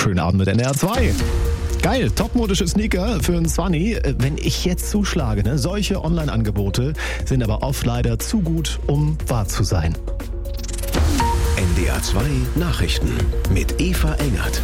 Schönen Abend mit NDR 2. Geil, topmodische Sneaker für einen Sunny. Wenn ich jetzt zuschlage, ne? Solche Online-Angebote sind aber oft leider zu gut, um wahr zu sein. NDR 2 Nachrichten mit Eva Engert.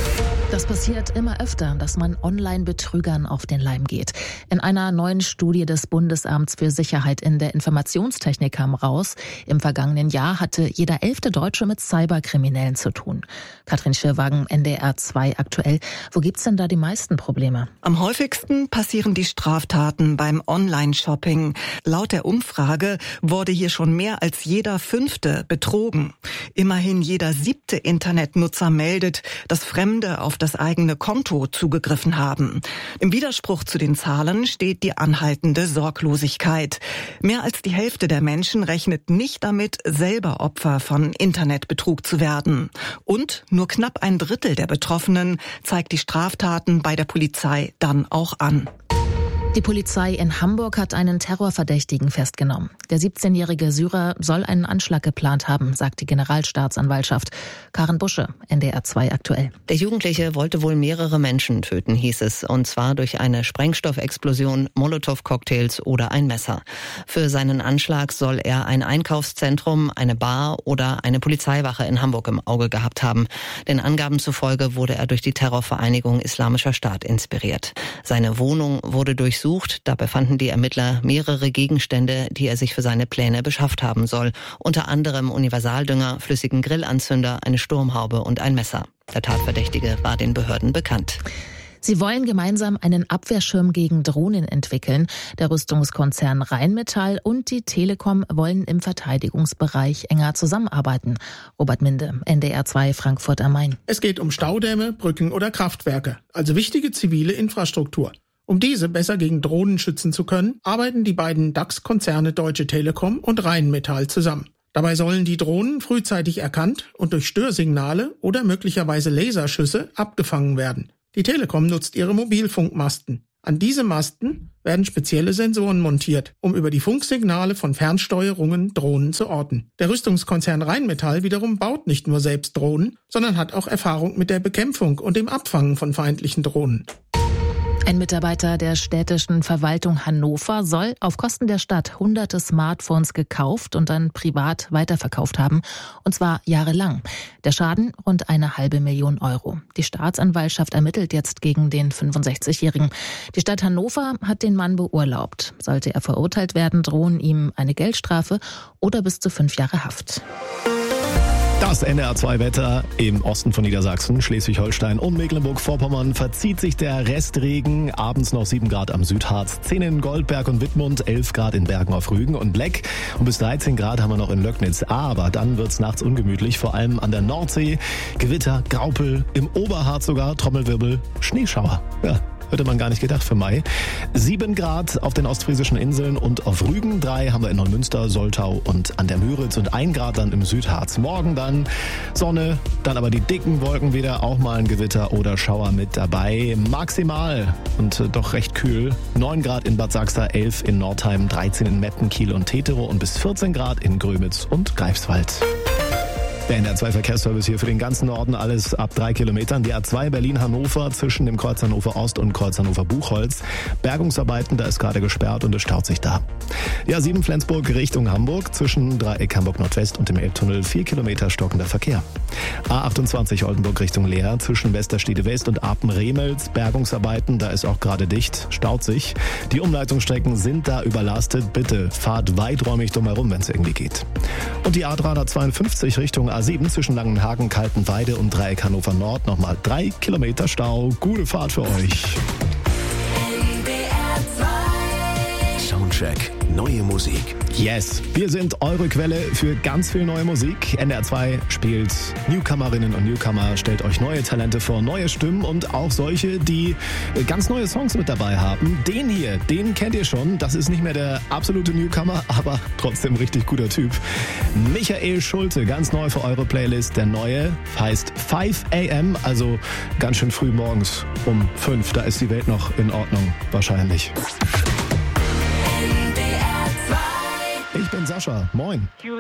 Das passiert immer öfter, dass man Online-Betrügern auf den Leim geht. In einer neuen Studie des Bundesamts für Sicherheit in der Informationstechnik kam raus, im vergangenen Jahr hatte jeder 11. Deutsche mit Cyberkriminellen zu tun. Katrin Schirwagen, NDR 2 aktuell. Wo gibt's denn da die meisten Probleme? Am häufigsten passieren die Straftaten beim Online-Shopping. Laut der Umfrage wurde hier schon mehr als jeder 5. betrogen. Immerhin jeder 7. Internetnutzer meldet, dass Fremde auf das eigene Konto zugegriffen haben. Im Widerspruch zu den Zahlen steht die anhaltende Sorglosigkeit. Mehr als die Hälfte der Menschen rechnet nicht damit, selber Opfer von Internetbetrug zu werden. Und nur knapp 1/3 der Betroffenen zeigt die Straftaten bei der Polizei dann auch an. Die Polizei in Hamburg hat einen Terrorverdächtigen festgenommen. Der 17-jährige Syrer soll einen Anschlag geplant haben, sagt die Generalstaatsanwaltschaft. Karen Busche, NDR 2 aktuell. Der Jugendliche wollte wohl mehrere Menschen töten, hieß es. Und zwar durch eine Sprengstoffexplosion, Molotow-Cocktails oder ein Messer. Für seinen Anschlag soll er ein Einkaufszentrum, eine Bar oder eine Polizeiwache in Hamburg im Auge gehabt haben. Den Angaben zufolge wurde er durch die Terrorvereinigung Islamischer Staat inspiriert. Seine Wohnung wurde durchsucht. Dabei fanden die Ermittler mehrere Gegenstände, die er sich für seine Pläne beschafft haben soll. Unter anderem Universaldünger, flüssigen Grillanzünder, eine Sturmhaube und ein Messer. Der Tatverdächtige war den Behörden bekannt. Sie wollen gemeinsam einen Abwehrschirm gegen Drohnen entwickeln. Der Rüstungskonzern Rheinmetall und die Telekom wollen im Verteidigungsbereich enger zusammenarbeiten. Robert Minde, NDR 2 Frankfurt am Main. Es geht um Staudämme, Brücken oder Kraftwerke, also wichtige zivile Infrastruktur. Um diese besser gegen Drohnen schützen zu können, arbeiten die beiden DAX-Konzerne Deutsche Telekom und Rheinmetall zusammen. Dabei sollen die Drohnen frühzeitig erkannt und durch Störsignale oder möglicherweise Laserschüsse abgefangen werden. Die Telekom nutzt ihre Mobilfunkmasten. An diese Masten werden spezielle Sensoren montiert, um über die Funksignale von Fernsteuerungen Drohnen zu orten. Der Rüstungskonzern Rheinmetall wiederum baut nicht nur selbst Drohnen, sondern hat auch Erfahrung mit der Bekämpfung und dem Abfangen von feindlichen Drohnen. Ein Mitarbeiter der städtischen Verwaltung Hannover soll auf Kosten der Stadt hunderte Smartphones gekauft und dann privat weiterverkauft haben, und zwar jahrelang. Der Schaden rund 500.000 Euro. Die Staatsanwaltschaft ermittelt jetzt gegen den 65-Jährigen. Die Stadt Hannover hat den Mann beurlaubt. Sollte er verurteilt werden, drohen ihm eine Geldstrafe oder bis zu 5 Jahre Haft. Das NDR 2 Wetter im Osten von Niedersachsen, Schleswig-Holstein und Mecklenburg-Vorpommern verzieht sich der Restregen. Abends noch 7 Grad am Südharz, 10 in Goldberg und Wittmund, 11 Grad in Bergen auf Rügen und Leck und bis 13 Grad haben wir noch in Löcknitz. Aber dann wird's nachts ungemütlich, vor allem an der Nordsee. Gewitter, Graupel, im Oberharz sogar, Trommelwirbel, Schneeschauer. Ja. Hätte man gar nicht gedacht für Mai. 7 Grad auf den ostfriesischen Inseln und auf Rügen. 3 haben wir in Neumünster, Soltau und an der Müritz und 1 Grad dann im Südharz. Morgen dann Sonne, dann aber die dicken Wolken wieder, auch mal ein Gewitter oder Schauer mit dabei. Maximal und doch recht kühl. 9 Grad in Bad Sachster, 11 in Nordheim, 13 in Meppen, Kiel und Tetero und bis 14 Grad in Grömitz und Greifswald. Der NDR 2 Verkehrsservice hier für den ganzen Norden, alles ab 3 Kilometern. Die A2 Berlin-Hannover zwischen dem Kreuz Hannover Ost und Kreuz Hannover Buchholz. Bergungsarbeiten, da ist gerade gesperrt und es staut sich da. Ja, 7 Flensburg Richtung Hamburg zwischen Dreieck Hamburg Nordwest und dem Elbtunnel 4 Kilometer stockender Verkehr. A28 Oldenburg Richtung Leer zwischen Westerstede West und Apen-Remels. Bergungsarbeiten, da ist auch gerade dicht, staut sich. Die Umleitungsstrecken sind da überlastet. Bitte fahrt weiträumig drumherum, wenn es irgendwie geht. Und die A352 Richtung A7 zwischen Langenhagen, Kaltenweide und Dreieck Hannover Nord nochmal 3 Kilometer Stau. Gute Fahrt für euch. Soundcheck, neue Musik. Yes, wir sind eure Quelle für ganz viel neue Musik. NDR 2 spielt Newcomerinnen und Newcomer, stellt euch neue Talente vor, neue Stimmen und auch solche, die ganz neue Songs mit dabei haben. Den hier, den kennt ihr schon. Das ist nicht mehr der absolute Newcomer, aber trotzdem richtig guter Typ. Michael Schulte, ganz neu für eure Playlist. Der neue heißt 5 AM, also ganz schön früh morgens um 5. Da ist die Welt noch in Ordnung, wahrscheinlich. Ich bin Sascha, moin.